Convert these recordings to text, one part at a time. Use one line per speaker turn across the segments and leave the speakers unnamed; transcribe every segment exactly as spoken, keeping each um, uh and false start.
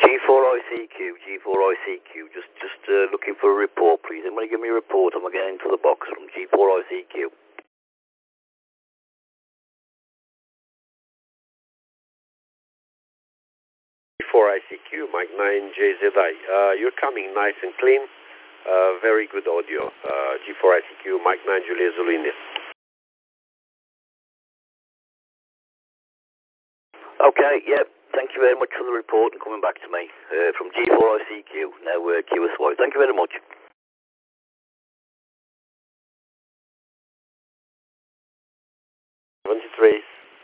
G four I C Q, G four I C Q, just just uh, looking for a report, please. Anybody give me a report? I'm getting into the box from G four I C Q.
G four I C Q, Mike nine J Z I. Uh, you're coming nice and clean. Uh, very good audio. Uh, G four I C Q, Mike nine Juliet Zulu India.
Okay, yep. Thank you very much for the report and coming back to me uh, from G four I C Q, now uh, Q S Y. Thank you very much.
seventy-three.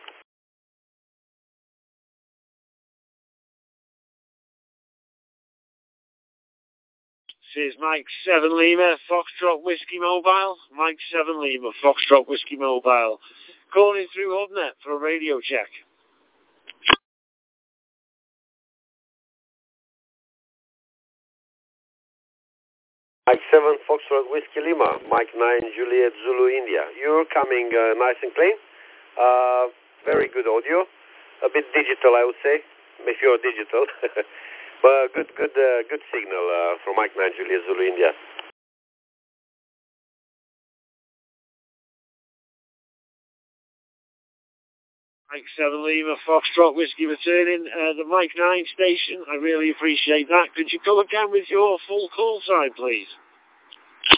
This is Mike seven Lima, Foxtrot Whiskey Mobile. Mike seven Lima, Foxtrot Whiskey Mobile. Calling through HubNet for a radio check.
Mike seven Foxtrot Whiskey Lima, Mike nine Juliet Zulu India. You're coming uh, nice and clean. Uh, very good audio. A bit digital, I would say, if you're digital. But good, good, uh, good signal uh, from Mike nine Juliet Zulu India.
Mike seven Lima, Foxtrot Whiskey returning uh, the Mike nine station. I really appreciate that. Could you come again with your full call sign, please?